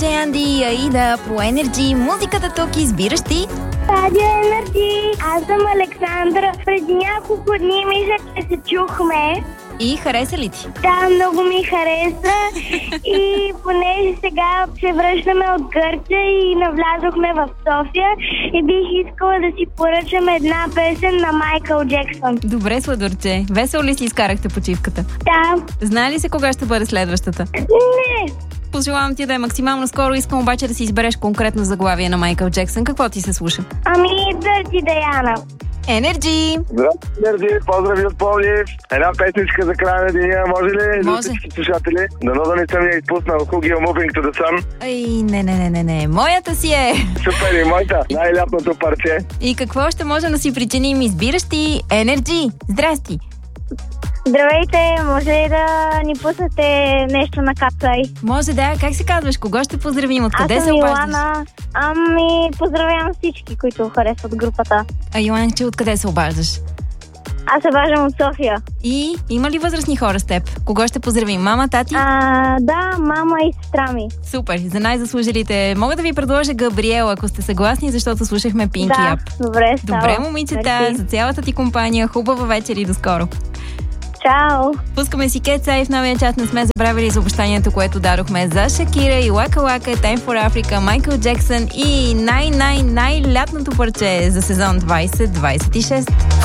Диджей Анди и Аида по Energy. Музиката тук избираш ти. Радио Energy. Аз съм Александра. Преди няколко дни мисля, че се чухме. И хареса ли ти? Да, много ми хареса. И понеже сега се връщаме от Гърция и навлязохме в София и бих искала да си поръчам една песен на Майкъл Джексън. Добре, сладурче. Весело ли си изкарахте почивката? Да. Знае ли се кога ще бъде следващата? Не. Пожелавам ти да е максимално скоро. Искам обаче да си избереш конкретно заглавие на Майкъл Джексън. Какво ти се слуша? Дърти Даяна. Енерджи! Здравейте, Енерджи! Поздрави от Пловдив! Една песничка за края на деня, може ли? Може. За всички слушатели. Дано да не съм я изпуснал. Who Give Moving to the Sun. Ай, не. Моята си е! Супер, и моята. Най-лятното парче. И какво ще може да си причиним? Избираш ти Енерджи! Здрасти! Здравейте, може ли да ни пуснете нещо на Капсай? Може да, как се казваш? Кого ще поздравим? Откъде Аз се съм обаждаш? Йоана. Поздравявам всички, които харесват групата. А Йоанче, откъде се обаждаш? Аз се обаждам от София. И има ли възрастни хора с теб? Кого ще поздравим? Мама, тати? Да, мама и сестра ми. Супер, за най-заслужилите. Мога да ви предложа Габриела, ако сте съгласни, защото слушахме Pinky Up. Добре, става. Добре, момичета, Мерси. за цялата ти компания. Хубава вечер и до скоро. Чао! Пускаме си Кетса и в новия час не сме забравили за обещанието, което дадохме за Шакира и Лака Лака, Time for Africa, Майкъл Джексън и най-лятното парче за сезон 2026.